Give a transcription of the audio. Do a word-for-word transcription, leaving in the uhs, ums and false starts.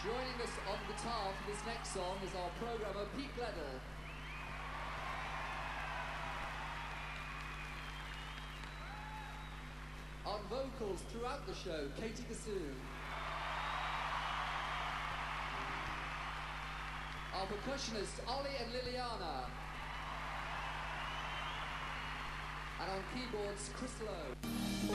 Joining us on guitar for this next song is our programmer Pete Gledall. On vocals throughout the show, Katie Gassoon. Our percussionists, Ollie and Liliana. And on keyboards, Chris Lowe.